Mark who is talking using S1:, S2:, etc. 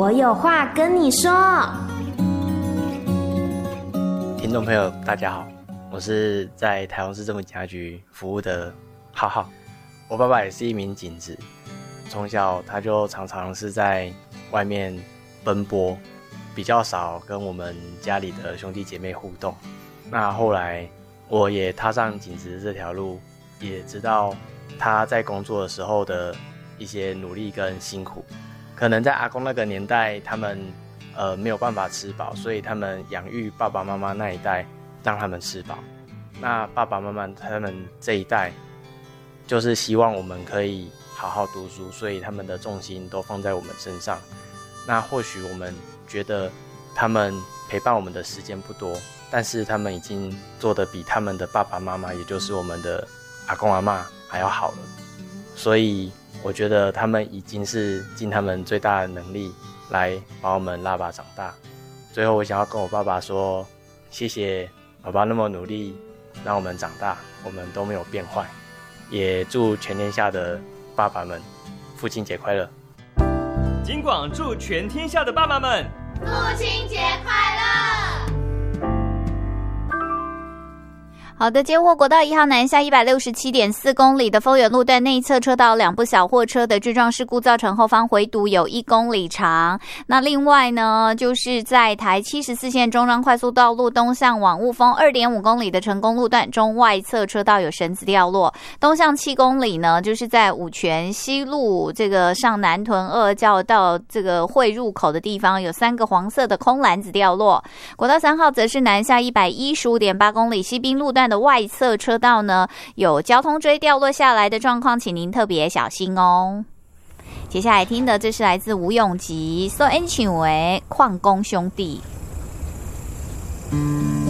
S1: 我有话跟你说。
S2: 听众朋友大家好，我是在台中市政府警察局服务的浩浩。我爸爸也是一名警职，从小他就常常是在外面奔波，比较少跟我们家里的兄弟姐妹互动。那后来我也踏上警职这条路，也知道他在工作的时候的一些努力跟辛苦。可能在阿公那个年代，他们没有办法吃饱，所以他们养育爸爸妈妈那一代，让他们吃饱。那爸爸妈妈他们这一代，就是希望我们可以好好读书，所以他们的重心都放在我们身上。那或许我们觉得他们陪伴我们的时间不多，但是他们已经做得比他们的爸爸妈妈，也就是我们的阿公阿嬷还要好了。所以我觉得他们已经是尽他们最大的能力来把我们拉拔长大。最后我想要跟我爸爸说，谢谢爸爸那么努力让我们长大，我们都没有变坏。也祝全天下的爸爸们父亲节快乐。
S3: 警广祝全天下的爸爸们
S4: 父亲节快乐。
S5: 好的，接获国道1号南下167.4公里的丰原路段内侧车道2部小货车的追撞事故，造成后方回堵有1公里长。那另外呢，就是在台74线中彰快速道路东向往雾峰2.5公里的成功路段中外侧车道有绳子掉落，东向7公里呢，就是在五权西路这个上南屯2交到这个汇入口的地方有3个黄色的空篮子掉落。国道3号则是南下115.8公里西滨路段的外侧车道呢，有交通锥掉落下来的状况，请您特别小心哦。接下来听的这是来自吴永吉所演唱的《矿工兄弟》。